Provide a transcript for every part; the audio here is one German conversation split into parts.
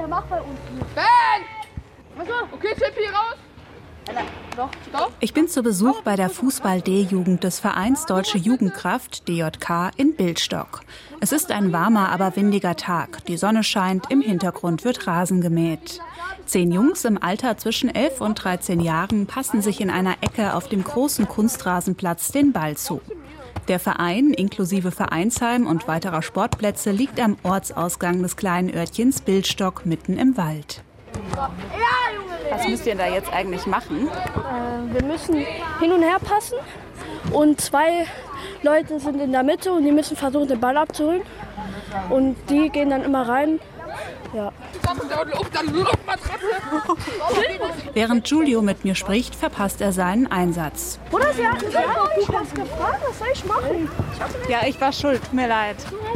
Okay, Tipp hier raus. Ich bin zu Besuch bei der Fußball-D-Jugend des Vereins Deutsche Jugendkraft, DJK, in Bildstock. Es ist ein warmer, aber windiger Tag. Die Sonne scheint, im Hintergrund wird Rasen gemäht. 10 Jungs im Alter zwischen 11 und 13 Jahren passen sich in einer Ecke auf dem großen Kunstrasenplatz den Ball zu. Der Verein, inklusive Vereinsheim und weiterer Sportplätze, liegt am Ortsausgang des kleinen Örtchens Bildstock mitten im Wald. Was müsst ihr da jetzt eigentlich machen? Wir müssen hin und her passen und 2 Leute sind in der Mitte und die müssen versuchen, den Ball abzuholen. Und die gehen dann immer rein. Ja. Während Giulio mit mir spricht, verpasst er seinen Einsatz. Bruder, Sie hatten was gefragt, was soll ich machen? Ja, ich war schuld, tut mir leid.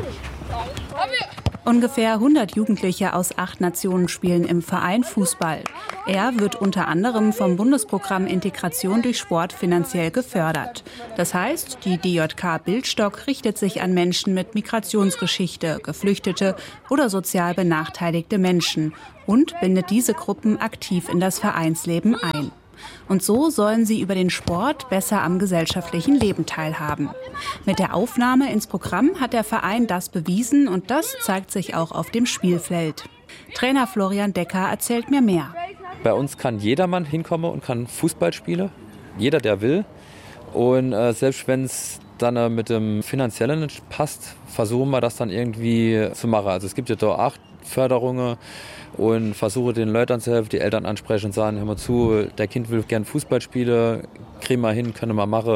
Ungefähr 100 Jugendliche aus 8 Nationen spielen im Verein Fußball. Er wird unter anderem vom Bundesprogramm Integration durch Sport finanziell gefördert. Das heißt, die DJK Bildstock richtet sich an Menschen mit Migrationsgeschichte, Geflüchtete oder sozial benachteiligte Menschen und bindet diese Gruppen aktiv in das Vereinsleben ein. Und so sollen sie über den Sport besser am gesellschaftlichen Leben teilhaben. Mit der Aufnahme ins Programm hat der Verein das bewiesen und das zeigt sich auch auf dem Spielfeld. Trainer Florian Decker erzählt mir mehr. Bei uns kann jedermann hinkommen und kann Fußball spielen. Jeder, der will. Und selbst wenn es dann mit dem Finanziellen nicht passt, versuchen wir das dann irgendwie zu machen. Also es gibt ja da 8 Förderungen und versuche den Leuten zu helfen, die Eltern ansprechen und sagen, hör mal zu, der Kind will gerne Fußball spielen, kriegen wir hin, können wir machen.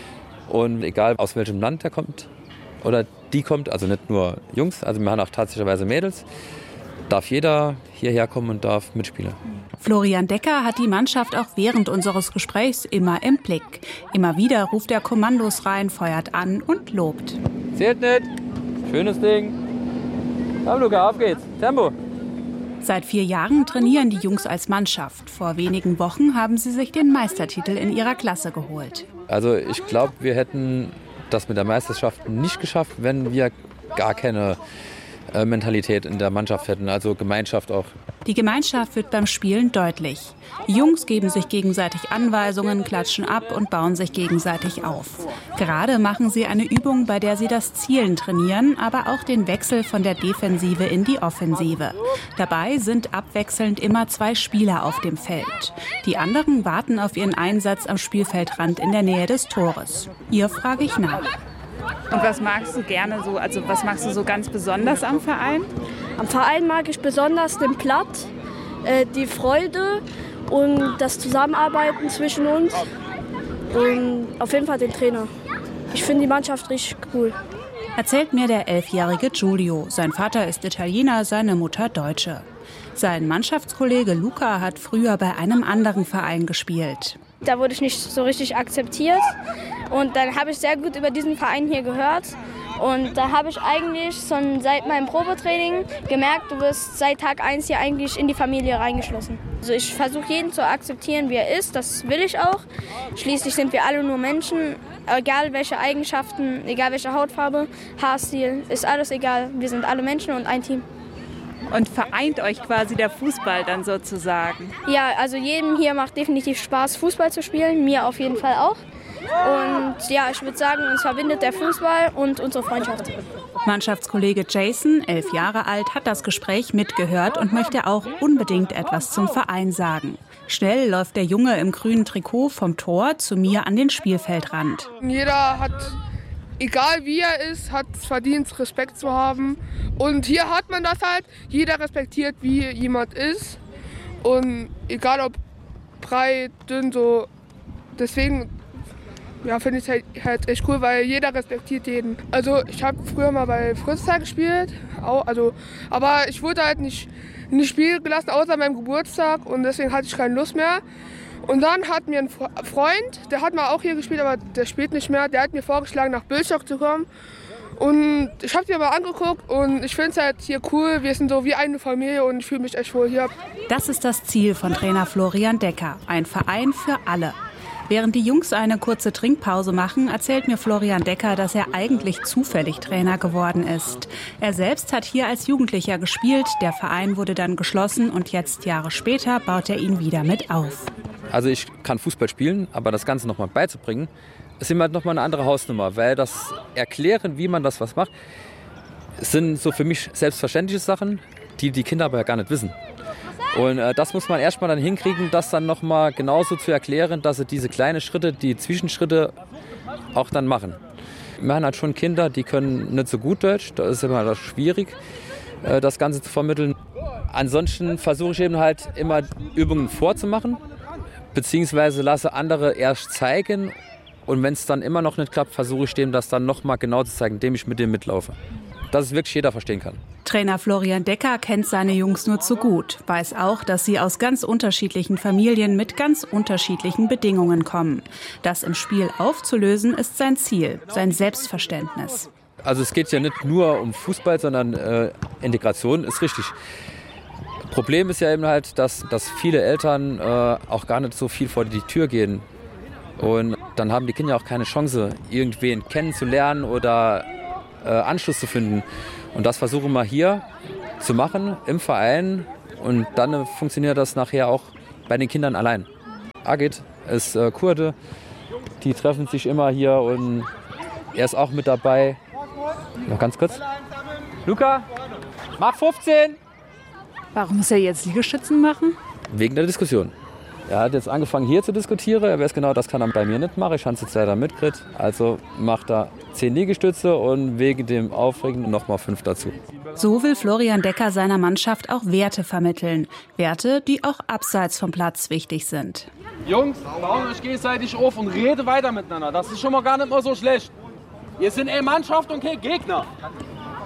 Und egal aus welchem Land der kommt oder die kommt, also nicht nur Jungs, also wir haben auch tatsächlich Mädels, darf jeder hierher kommen und darf mitspielen. Florian Decker hat die Mannschaft auch während unseres Gesprächs immer im Blick. Immer wieder ruft er Kommandos rein, feuert an und lobt. Zählt nicht, schönes Ding. Komm Luca, auf geht's, Tempo. Seit 4 Jahren trainieren die Jungs als Mannschaft. Vor wenigen Wochen haben sie sich den Meistertitel in ihrer Klasse geholt. Also ich glaube, wir hätten das mit der Meisterschaft nicht geschafft, wenn wir gar keine Mentalität in der Mannschaft hätten, also Gemeinschaft auch. Die Gemeinschaft wird beim Spielen deutlich. Die Jungs geben sich gegenseitig Anweisungen, klatschen ab und bauen sich gegenseitig auf. Gerade machen sie eine Übung, bei der sie das Zielen trainieren, aber auch den Wechsel von der Defensive in die Offensive. Dabei sind abwechselnd immer 2 Spieler auf dem Feld. Die anderen warten auf ihren Einsatz am Spielfeldrand in der Nähe des Tores. Ihr frage ich nach. Und was magst du gerne so, also was magst du so ganz besonders am Verein? Am Verein mag ich besonders den Platz, die Freude und das Zusammenarbeiten zwischen uns und auf jeden Fall den Trainer. Ich finde die Mannschaft richtig cool. Erzählt mir der 11-jährige Giulio. Sein Vater ist Italiener, seine Mutter Deutsche. Sein Mannschaftskollege Luca hat früher bei einem anderen Verein gespielt. Da wurde ich nicht so richtig akzeptiert und dann habe ich sehr gut über diesen Verein hier gehört und da habe ich eigentlich schon seit meinem Probetraining gemerkt, du wirst seit Tag 1 hier eigentlich in die Familie reingeschlossen. Also ich versuche jeden zu akzeptieren, wie er ist, das will ich auch. Schließlich sind wir alle nur Menschen, egal welche Eigenschaften, egal welche Hautfarbe, Haarstil, ist alles egal. Wir sind alle Menschen und ein Team. Und vereint euch quasi der Fußball dann sozusagen? Ja, also jedem hier macht definitiv Spaß, Fußball zu spielen, mir auf jeden Fall auch. Und ja, ich würde sagen, uns verbindet der Fußball und unsere Freundschaft. Mannschaftskollege Jason, 11 Jahre alt, hat das Gespräch mitgehört und möchte auch unbedingt etwas zum Verein sagen. Schnell läuft der Junge im grünen Trikot vom Tor zu mir an den Spielfeldrand. Jeder hat, egal wie er ist, hat es verdient, Respekt zu haben. Und hier hat man das halt. Jeder respektiert, wie jemand ist. Und egal ob breit, dünn, so. Deswegen ja, finde ich es halt echt cool, weil jeder respektiert jeden. Also ich habe früher mal bei Fritzlar gespielt. Aber ich wurde halt nicht spielen gelassen, außer meinem Geburtstag. Und deswegen hatte ich keine Lust mehr. Und dann hat mir ein Freund, der hat mal auch hier gespielt, aber der spielt nicht mehr. Der hat mir vorgeschlagen, nach Bildstock zu kommen. Und ich habe mir mal angeguckt und ich finde es halt hier cool. Wir sind so wie eine Familie und ich fühle mich echt wohl hier. Das ist das Ziel von Trainer Florian Decker. Ein Verein für alle. Während die Jungs eine kurze Trinkpause machen, erzählt mir Florian Decker, dass er eigentlich zufällig Trainer geworden ist. Er selbst hat hier als Jugendlicher gespielt, der Verein wurde dann geschlossen und jetzt, Jahre später, baut er ihn wieder mit auf. Also ich kann Fußball spielen, aber das Ganze nochmal beizubringen, ist immer nochmal eine andere Hausnummer, weil das Erklären, wie man das was macht, sind so für mich selbstverständliche Sachen, die die Kinder aber ja gar nicht wissen. Und das muss man erstmal dann hinkriegen, das dann nochmal genauso zu erklären, dass sie diese kleinen Schritte, die Zwischenschritte auch dann machen. Wir haben halt schon Kinder, die können nicht so gut Deutsch, da ist immer das schwierig, das Ganze zu vermitteln. Ansonsten versuche ich eben halt immer Übungen vorzumachen, beziehungsweise lasse andere erst zeigen. Und wenn es dann immer noch nicht klappt, versuche ich dem das dann nochmal genau zu zeigen, indem ich mit dem mitlaufe. Dass es wirklich jeder verstehen kann. Trainer Florian Decker kennt seine Jungs nur zu gut, weiß auch, dass sie aus ganz unterschiedlichen Familien mit ganz unterschiedlichen Bedingungen kommen. Das im Spiel aufzulösen, ist sein Ziel, sein Selbstverständnis. Also es geht ja nicht nur um Fußball, sondern Integration ist richtig. Problem ist ja eben halt, dass viele Eltern auch gar nicht so viel vor die Tür gehen. Und dann haben die Kinder auch keine Chance, irgendwen kennenzulernen oder Anschluss zu finden. Und das versuchen wir hier zu machen im Verein und dann funktioniert das nachher auch bei den Kindern allein. Agit ist Kurde, die treffen sich immer hier und er ist auch mit dabei. Noch ganz kurz. Luca, mach 15! Warum muss er jetzt Liegestützen machen? Wegen der Diskussion. Er hat jetzt angefangen hier zu diskutieren, er weiß genau, das kann er bei mir nicht machen, ich habe es jetzt leider mitgekriegt. Also macht er 10 Liegestütze und wegen dem Aufregen nochmal 5 dazu. So will Florian Decker seiner Mannschaft auch Werte vermitteln. Werte, die auch abseits vom Platz wichtig sind. Jungs, bauen euch gegenseitig auf und redet weiter miteinander. Das ist schon mal gar nicht mal so schlecht. Ihr seid eine Mannschaft und kein Gegner.